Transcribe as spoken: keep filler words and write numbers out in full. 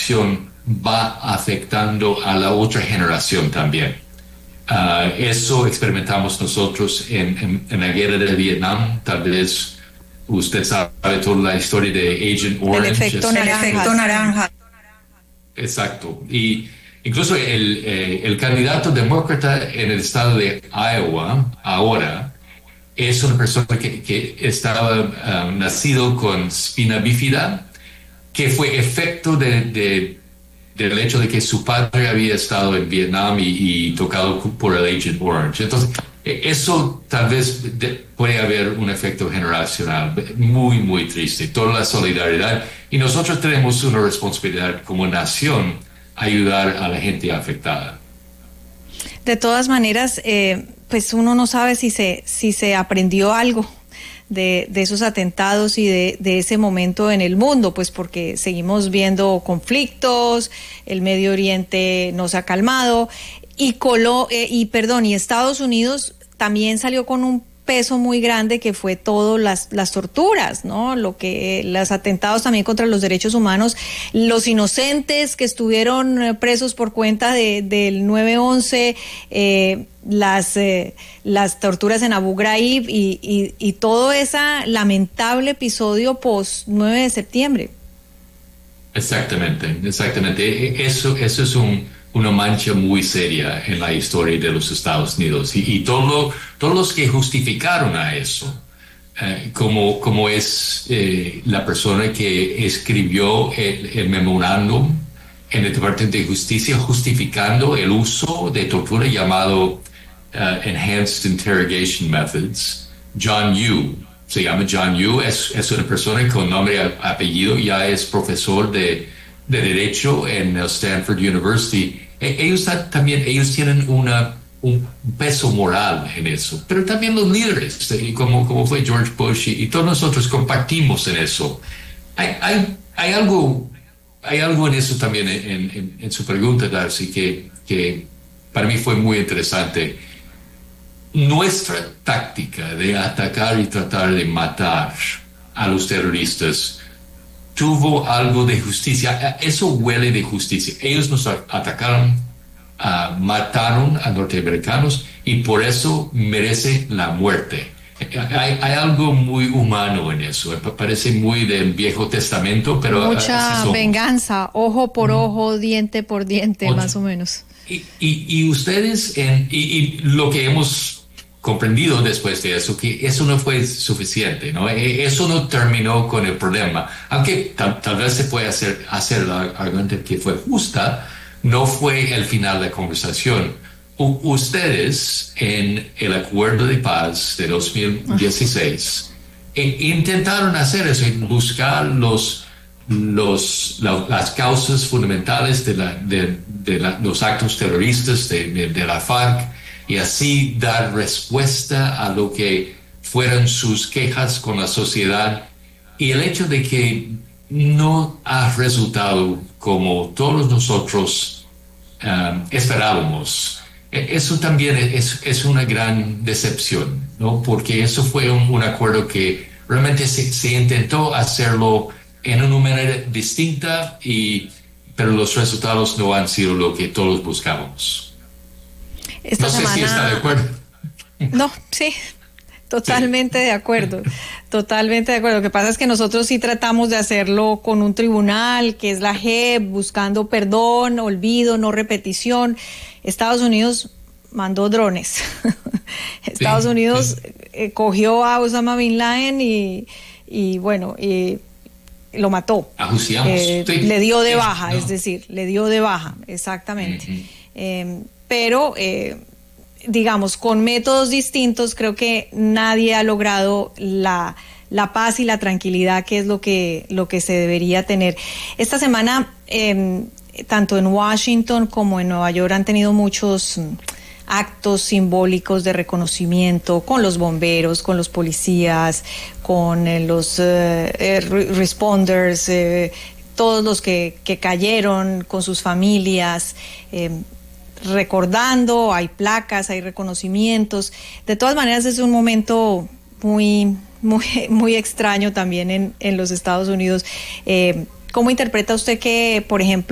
generación va afectando a la otra generación también. Uh, eso experimentamos nosotros en, en, en la guerra de Vietnam. Tal vez usted sabe toda la historia de Agent Orange. El efecto naranja. El efecto naranja. Exacto. Y incluso el, eh, el candidato demócrata en el estado de Iowa ahora es una persona que, que estaba uh, nacido con spina bífida, que fue efecto de, de, del hecho de que su padre había estado en Vietnam y, y tocado por el Agent Orange. Entonces, eso tal vez de, puede haber un efecto generacional muy, muy triste. Toda la solidaridad. Y nosotros tenemos una responsabilidad como nación ayudar a la gente afectada. De todas maneras, eh, pues uno no sabe si se, si se aprendió algo De, de esos atentados y de, de ese momento en el mundo, pues porque seguimos viendo conflictos, el Medio Oriente no se ha calmado y, Colo, eh, y, perdón, y Estados Unidos también salió con un peso muy grande que fue todo las, las torturas, ¿no? Lo que, los atentados también contra los derechos humanos, los inocentes que estuvieron presos por cuenta de, del nueve once, eh, las, eh, las torturas en Abu Ghraib y, y, y todo ese lamentable episodio post nueve de septiembre. Exactamente, exactamente. Eso, eso es un, una mancha muy seria en la historia de los Estados Unidos. Y, y todo, todos los que justificaron a eso, eh, como, como es eh, la persona que escribió el, el memorándum en el Departamento de Justicia justificando el uso de tortura llamado Uh, Enhanced Interrogation Methods. John Yoo, se llama John Yoo, es, es una persona con nombre y apellido, ya es profesor de, de Derecho en el Stanford University. E, ellos también, ellos tienen una, un peso moral en eso, pero también los líderes, como, como fue George Bush y, y todos nosotros compartimos en eso. Hay, hay, hay, algo, hay algo en eso también en, en, en su pregunta, Darcy, que, que para mí fue muy interesante. Nuestra táctica de atacar y tratar de matar a los terroristas tuvo algo de justicia. Eso huele de justicia. Ellos nos atacaron, uh, mataron a norteamericanos y por eso merece la muerte. Hay, hay algo muy humano en eso. Parece muy del Viejo Testamento, pero mucha venganza, ojo por ojo, diente por diente, Ocho. Más o menos. Y, y, y ustedes, en, y, y lo que hemos comprendido después de eso, que eso no fue suficiente, ¿no? Eso no terminó con el problema. Aunque tal, tal vez se puede hacer, hacer la argumento que fue justa, no fue el final de la conversación. U- ustedes, en el acuerdo de paz de dos mil dieciséis, e- intentaron hacer eso, buscar los, los, la, las causas fundamentales de, la, de, de la, los actos terroristas de, de, de la FARC, y así dar respuesta a lo que fueran sus quejas con la sociedad. Y el hecho de que no ha resultado como todos nosotros um, esperábamos, eso también es, es una gran decepción, ¿no? Porque eso fue un, un acuerdo que realmente se, se intentó hacerlo en una manera distinta, y, pero los resultados no han sido lo que todos buscábamos. Esta no sé semana... si está de acuerdo. No, sí, totalmente sí. de acuerdo, totalmente de acuerdo. Lo que pasa es que nosotros sí tratamos de hacerlo con un tribunal, que es la J E P, buscando perdón, olvido, no repetición. Estados Unidos mandó drones. Estados sí, Unidos sí. Eh, cogió a Osama Bin Laden y, y bueno, y lo mató. Eh, sí. Le dio de baja, no. es decir, le dio de baja, exactamente. Uh-huh. Eh, pero, eh, digamos, con métodos distintos, creo que nadie ha logrado la, la paz y la tranquilidad, que es lo que, lo que se debería tener. Esta semana, eh, tanto en Washington como en Nueva York, han tenido muchos actos simbólicos de reconocimiento con los bomberos, con los policías, con eh, los eh, responders, eh, todos los que, que cayeron con sus familias, eh, recordando, hay placas, hay reconocimientos. De todas maneras es un momento muy, muy, muy extraño también en, en los Estados Unidos. Eh, ¿Cómo interpreta usted que, por ejemplo,